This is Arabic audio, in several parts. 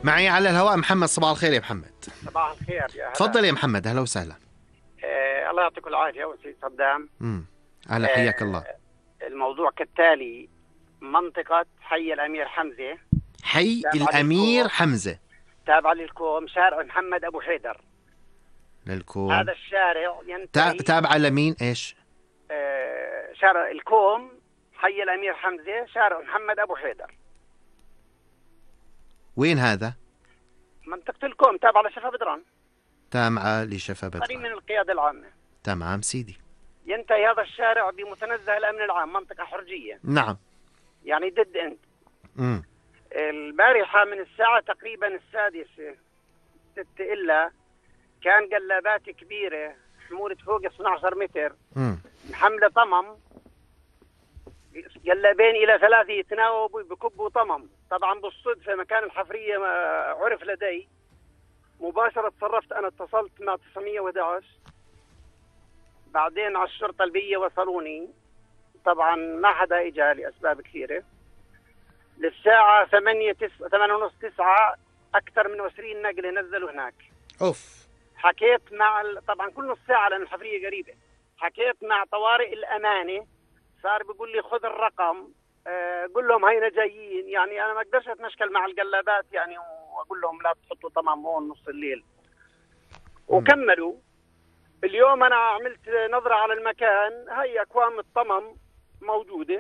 معي على الهواء محمد. صباح الخير يا محمد. صباح الخير يا هلا. تفضل يا محمد، أهلا وسهلا. الله يعطيكم العافية وسيد صدام. أهلا، حياك الله. الموضوع كالتالي: منطقة حي الأمير حمزة. حي الأمير حمزة تابع للكوم، شارع محمد أبو حيدر للكوم. هذا الشارع ينتهي تابع لمين إيش؟ شارع الكوم، حي الأمير حمزة، شارع محمد أبو حيدر. وين هذا؟ منطقة الكوم تابع لشفا بدران، تابعة لشفا بدران، قريب من القيادة العامة. تمام سيدي. ينتهي هذا الشارع بمتنزه الأمن العام، منطقة حرجية. نعم. يعني ديد اند. البارحة من الساعة تقريبا 6 إلا كان قلابات كبيرة حمولة فوق 12 متر محملة طمم، قلابين إلى 3 يتناوبوا بكبوا طمم. طبعا بالصدفة مكان الحفرية عرف لدي مباشرة، تصرفت أنا، اتصلت مع 911، بعدين على الشرطة البيئة وصلوني. طبعا ما حدا إجا لأسباب كثيرة. للساعة 8:30 9 أكثر من 20 نقلة نزلوا هناك. أوف. حكيت مع طبعا كل نص ساعة لأن الحفرية قريبة. حكيت مع طوارئ الأمانة، صار بيقول لي خذ الرقم، قل لهم هينا جايين. يعني أنا ما أقدرش أتمشكل مع القلابات يعني وأقول لهم لا تحطوا طمام هون نص الليل. وكملوا. اليوم أنا عملت نظرة على المكان، هي أكوام الطمم موجودة.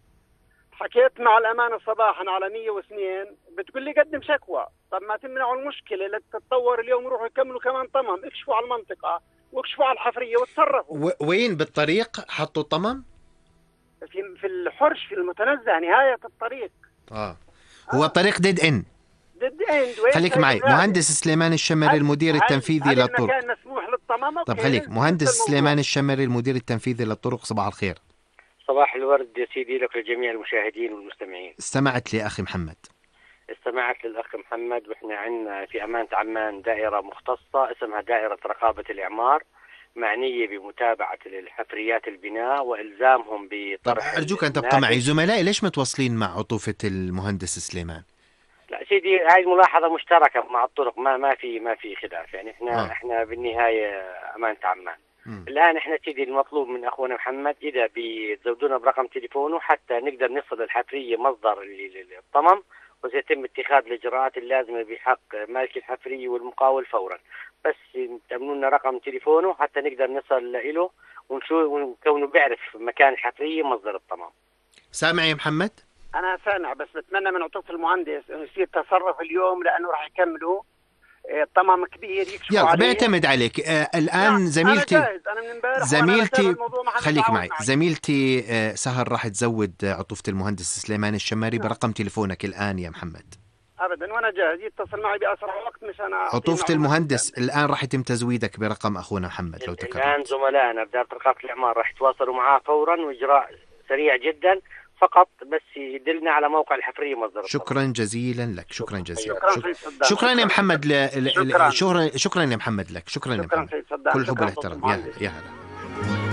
حكيت مع الأمانة صباحا على 102، بتقول لي قدم شكوى. طب ما تمنعوا المشكلة لتتطور اليوم، يروحوا يكملوا كمان طمم. اكشفوا على المنطقة واكشفوا على الحفرية وتصرفوا. وين بالطريق حطوا طمم؟ في الحرش، في المتنزه، نهاية الطريق. هو طريق ديد اند. خليك معي مهندس سليمان الشمري المدير التنفيذي للطرق. المكان مسموح للطمم؟ طب خليك مهندس سليمان الشمري المدير التنفيذي للطرق. صباح الخير. صباح الورد يا سيدي لك لجميع المشاهدين والمستمعين. استمعت لأخي محمد. استمعت للأخ محمد، وإحنا عندنا في أمانة عمان دائرة مختصة اسمها دائرة رقابة الإعمار، معنية بمتابعة الحفريات البناء وإلزامهم بطرح. طب أرجوك أن تبقى معي. زملائي ليش متواصلين مع عطوفة المهندس سليمان؟ لا سيدي، هاي ملاحظة مشتركة مع الطرق، ما في خلاف. يعني احنا بالنهاية أمانة عمان. الآن احنا سيدي المطلوب من أخونا محمد إذا بيزودونا برقم تليفونه حتى نقدر نصل الحفرية مصدر الطمم، وسيتم اتخاذ الإجراءات اللازمة بحق مالك الحفرية والمقاول فورا. بس تأمنوا لنا رقم تليفونه حتى نقدر نصل له ونكونه بيعرف مكان الحفرية مصدر الطمم. سامع يا محمد؟ أنا سامع، بس بتمنى من عطوفة المهندس إنه يصير تصرف اليوم، لأنه راح يكملوا طمم كبير يكشفوا عليه. يلا بيعتمد عليك. الآن زميلتي خليك معي. زميلتي سهر راح تزود عطوفة المهندس سليمان الشمري برقم تليفونك الآن يا محمد. أبدا، وأنا جاهز. يتصل معي بأسرع وقت. مش أنا عطوفة المهندس الآن راح يتم تزويدك برقم أخونا محمد. لو تكرمت الآن زملائنا بدار رقابة الإعمار راح يتواصلوا معاه فورا، وإجراء سريع جدا، فقط بس يدلنا على موقع الحفرية مصدر. شكرا جزيلا لك. شكرا شكرا يا محمد. شكرا يا محمد لك. شكرا يا محمد. كل حب والاحترام. يا هلا.